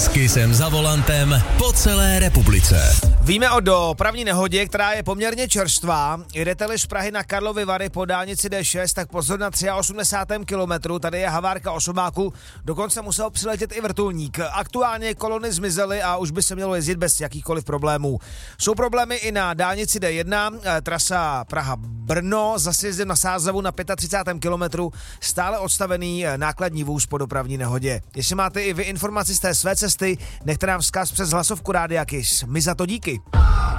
S Kissem za volantem po celé republice. Víme o dopravní nehodě, která je poměrně čerstvá. Jdete-li z Prahy na Karlovy Vary po dálnici D6, tak pozor na 83. kilometru. Tady je havárka osobáku, dokonce musel přiletět i vrtulník. Aktuálně kolony zmizely a už by se mělo jezdit bez jakýchkoliv problémů. Jsou problémy i na dálnici D1, trasa Praha-Brno, za sjezdem na Sázavu na 35. kilometru, stále odstavený nákladní vůz po dopravní nehodě. Jestli máte i vy informaci z té své cesty, nechte nám vzkaz přes hlasovku Rádia Kiss. My za to díky.